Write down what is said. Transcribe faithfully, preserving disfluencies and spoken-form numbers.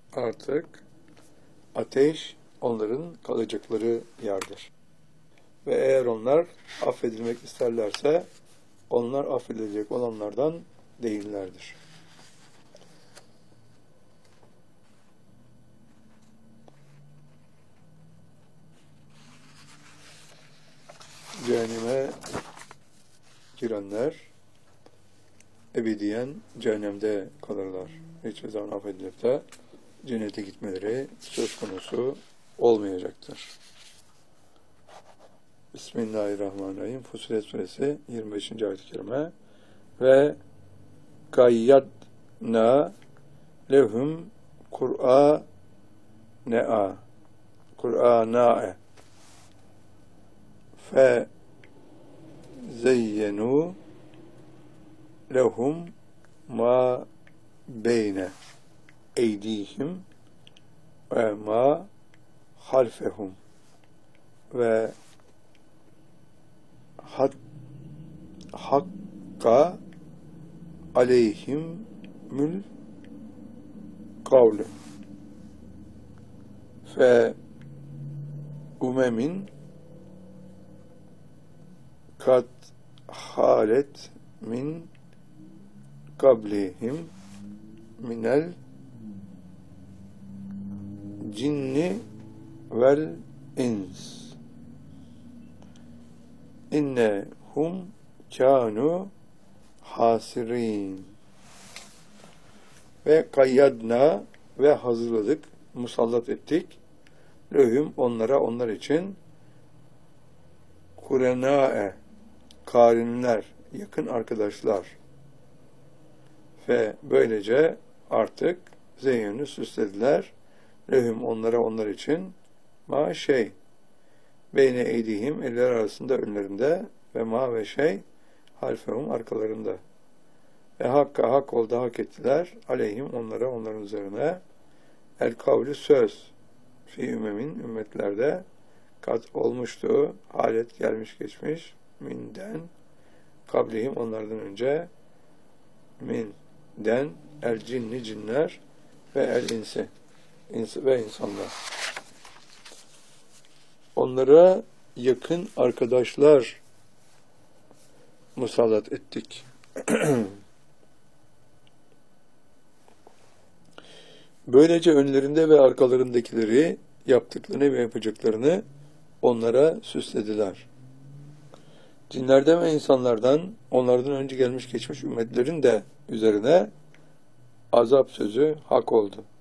Artık ateş onların kalacakları yerdir. Ve eğer onlar affedilmek isterlerse onlar affedilecek olanlardan değillerdir. Cehenneme girenler ebediyen cehennemde kalırlar. Hiçbir zaman affedilip de cennete gitmeleri söz konusu olmayacaktır. Bismillahirrahmanirrahim. Fussilet Suresi yirmi beşinci ayet-i kerime. Ve kayyadna lehum Kur'ane'a Kur'ana'e fe zeyyenu lehum ma beyne eydihim ve ma halfehum ve hak, hakka aleyhimül kavlu fe umemin kat halet min kablihim minel cinni vel ins innehum kânu hasirin ve kayyadna ve hazırladık, musallat ettik lehum onlara, onlar için kurenâe karinler, yakın arkadaşlar ve böylece artık zeyyünü süslediler lehum onlara, onlar için ma şey beyne eydihim eller arasında önlerinde ve ma ve şey halfehum arkalarında ve hakka hak oldu hak ettiler aleyhim onlara, onların üzerine el kavli söz fi ümemin ümmetlerde kat olmuştu, halet gelmiş geçmiş minden kablihim onlardan önce minden el cinni cinler ve el insi insi ve insanlar. Onlara yakın arkadaşlar musallat ettik. Böylece önlerinde ve arkalarındakileri yaptıklarını ve yapacaklarını onlara süslediler. Cinlerden ve insanlardan, onlardan önce gelmiş geçmiş ümmetlerin de üzerine azap sözü hak oldu.